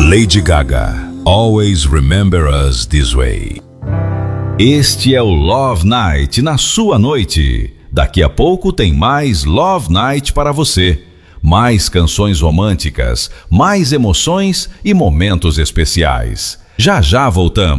Lady Gaga, Always Remember Us This Way. Este é o Love Night na sua noite. Daqui a pouco tem mais Love Night para você. Mais canções românticas, mais emoções e momentos especiais. Já já voltamos.